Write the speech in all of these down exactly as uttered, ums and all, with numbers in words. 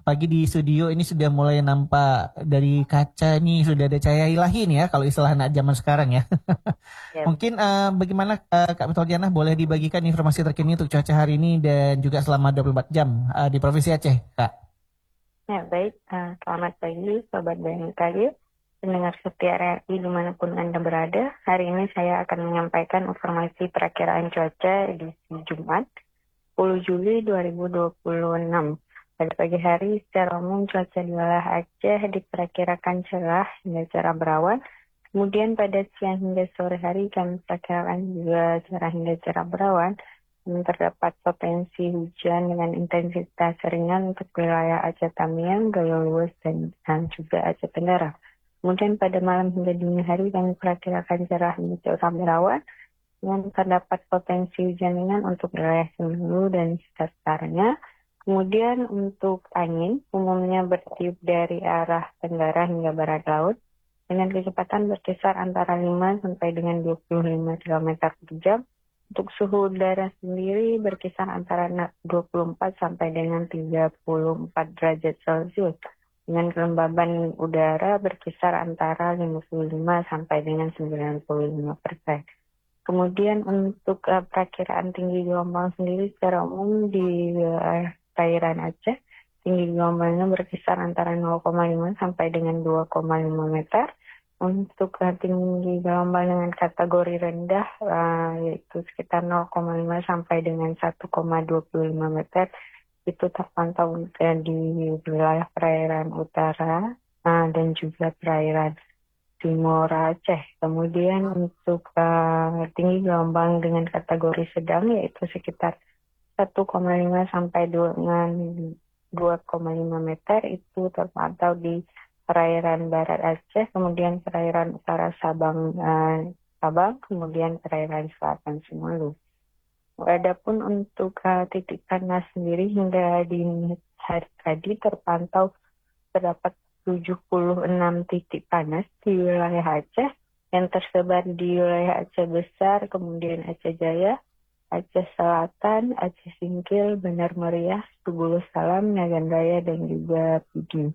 pagi di studio ini sudah mulai nampak dari kaca nih sudah ada cahaya ilahi nih ya kalau istilah anak zaman sekarang ya. Ya, Mungkin eh, bagaimana eh, Kak Mitoldiana boleh dibagikan informasi terkini untuk cuaca hari ini dan juga selama dua puluh empat jam eh, di Provinsi Aceh, Kak. ya baik. Eh, selamat pagi, Sobat B M K G, pendengar setia R R I dimanapun Anda berada. Hari ini saya akan menyampaikan informasi perakiraan cuaca edisi Jumat, sepuluh Juli dua ribu dua puluh enam. Pada pagi hari, secara umum cuaca di wilayah Aceh diperkirakan cerah hingga cerah berawan. Kemudian pada siang hingga sore hari kami perkirakan juga cerah hingga cerah berawan. Dan terdapat potensi hujan dengan intensitas ringan untuk wilayah Aceh Tamiang, Gayo Luwes, dan, dan juga Aceh Tenggara. Kemudian pada malam hingga dini hari kami perkirakan cerah hingga cerah berawan dengan terdapat potensi hujan ringan untuk wilayah Senulu dan sekitarnya. Kemudian untuk angin umumnya bertiup dari arah tenggara hingga barat laut dengan kecepatan berkisar antara lima sampai dengan dua puluh lima kilometer per jam. Untuk suhu udara sendiri berkisar antara dua puluh empat sampai dengan tiga puluh empat derajat Celcius. Dengan kelembaban udara berkisar antara lima puluh lima sampai dengan sembilan puluh lima persen. Kemudian untuk uh, perakiraan tinggi gelombang sendiri secara umum di uh, perairan Aceh, tinggi gelombangnya berkisar antara nol koma lima sampai dengan dua koma lima meter. Untuk uh, tinggi gelombang dengan kategori rendah uh, yaitu sekitar nol koma lima sampai dengan satu koma dua lima meter itu terpantau uh, di wilayah perairan utara uh, dan juga perairan timur Aceh. Kemudian untuk uh, tinggi gelombang dengan kategori sedang yaitu sekitar satu koma lima sampai dengan dua koma lima meter itu terpantau di perairan barat Aceh, kemudian perairan utara Sabang, uh, Sabang, kemudian perairan selatan Semeru. Adapun untuk uh, titik panas sendiri hingga dini hari tadi terpantau terdapat tujuh puluh enam titik panas di wilayah Aceh yang tersebar di wilayah Aceh Besar, kemudian Aceh Jaya, Aceh Selatan, Aceh Singkil, Benar Meriah, Tubulus Salam, Nagan Raya, dan juga Pidi.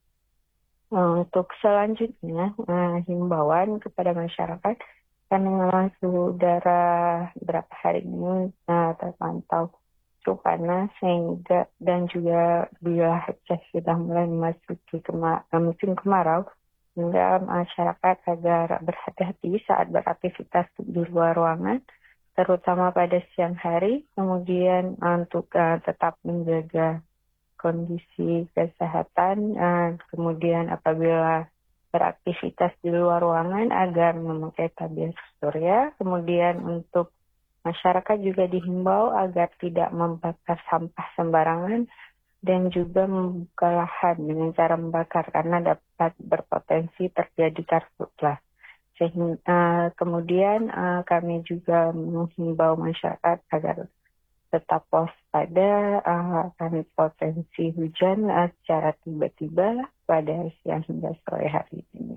Untuk selanjutnya, uh, himbauan kepada masyarakat karena memang suhu udara beberapa hari ini uh, terpantau cukup panas sehingga dan juga bila Aceh sudah mulai memasuki kema- musim kemarau, sehingga masyarakat agar berhati-hati saat beraktivitas di luar ruangan, terutama pada siang hari, kemudian uh, untuk uh, tetap menjaga kondisi kesehatan, uh, kemudian apabila beraktivitas di luar ruangan agar memakai tabir surya, kemudian untuk masyarakat juga dihimbau agar tidak membakar sampah sembarangan dan juga membuka lahan dengan cara membakar karena dapat berpotensi terjadi karhutlah. Sehingga uh, kemudian uh, kami juga menghimbau masyarakat agar tetap waspada uh, akan potensi hujan uh, secara tiba-tiba pada siang hingga sore hari ini.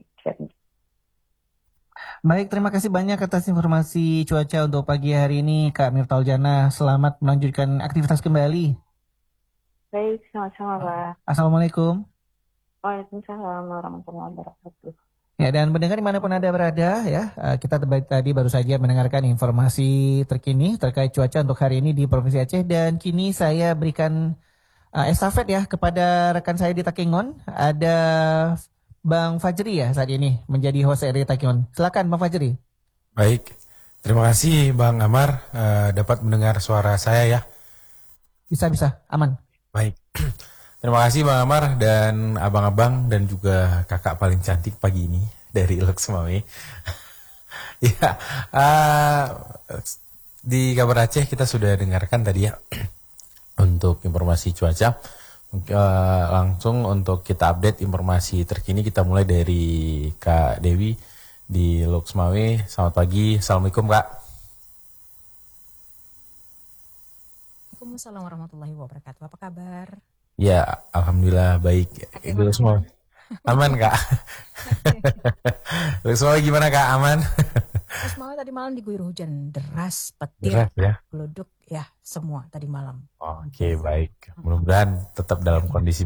Baik, terima kasih banyak atas informasi cuaca untuk pagi hari ini, Kak Mitoldiana. Selamat melanjutkan aktivitas kembali. Baik, sama-sama Pak. Assalamualaikum. Waalaikumsalam warahmatullahi wabarakatuh. Ya, dan mendengar dimanapun Anda berada ya, eh, kita teba- tadi baru saja mendengarkan informasi terkini terkait cuaca untuk hari ini di Provinsi Aceh dan kini saya berikan eh, estafet ya kepada rekan saya di Takengon. Ada Bang Fajri ya saat ini menjadi host R R I Takengon. Silakan Bang Fajri. Baik, terima kasih Bang Amar eh, dapat mendengar suara saya ya. Bisa-bisa, aman. Baik, terima kasih Bang Amar dan abang-abang dan juga kakak paling cantik pagi ini dari Loksmawe. Ya, eh, di kabar Aceh kita sudah dengarkan tadi ya untuk informasi cuaca. Eh, langsung untuk kita update informasi terkini kita mulai dari Kak Dewi di Loksmawe. Selamat pagi, Assalamualaikum Kak. Waalaikumsalam warahmatullahi wabarakatuh. Apa kabar? Ya, alhamdulillah baik. Ibu semua aman Kak. Loksmawe gimana Kak, aman? Terus mau tadi malam diguyur hujan deras, petir, Deras ya. geluduk, ya semua tadi malam. Oke, baik. Mudah-mudahan tetap dalam kondisi